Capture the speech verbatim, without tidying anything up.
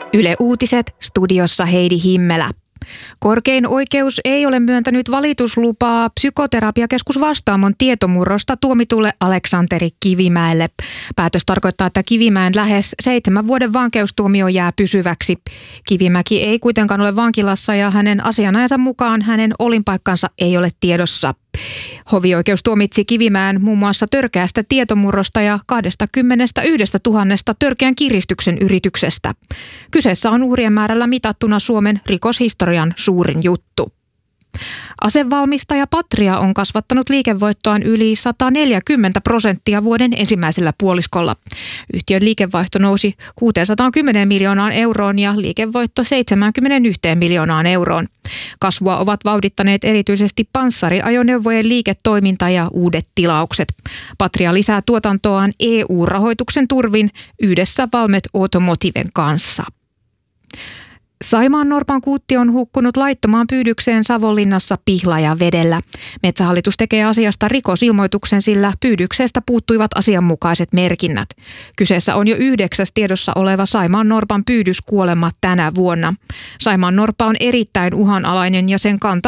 Yle Uutiset, studiossa Heidi Himmelä. Korkein oikeus ei ole myöntänyt valituslupaa Psykoterapiakeskus Vastaamon tietomurrosta tuomitulle Aleksanteri Kivimäelle. Päätös tarkoittaa, että Kivimäen lähes seitsemän vuoden vankeustuomio jää pysyväksi. Kivimäki ei kuitenkaan ole vankilassa ja hänen asianajansa mukaan hänen olinpaikkansa ei ole tiedossa. Hovioikeus tuomitsi Kivimäen muun muassa törkeästä tietomurrosta ja kaksikymmentäyksituhatta törkeän kiristyksen yrityksestä. Kyseessä on uhrien määrällä mitattuna Suomen rikoshistorian suurin juttu. Asevalmistaja Patria on kasvattanut liikevoittoaan yli sata neljäkymmentä prosenttia vuoden ensimmäisellä puoliskolla. Yhtiön liikevaihto nousi kuusisataakymmenen miljoonaan euroon ja liikevoitto seitsemänkymmentäyksi miljoonaan euroon. Kasvua ovat vauhdittaneet erityisesti panssariajoneuvojen liiketoiminta ja uudet tilaukset. Patria lisää tuotantoaan E U-rahoituksen turvin yhdessä Valmet Automotiven kanssa. Saimaannorpan kuutti on hukkunut laittomaan pyydykseen Savonlinnassa Pihlajavedellä. Metsähallitus tekee asiasta rikosilmoituksen, sillä pyydyksestä puuttuivat asianmukaiset merkinnät. Kyseessä on jo yhdeksäs tiedossa oleva saimaannorpan pyydyskuolema tänä vuonna. Saimaannorppa on erittäin uhanalainen ja sen kanta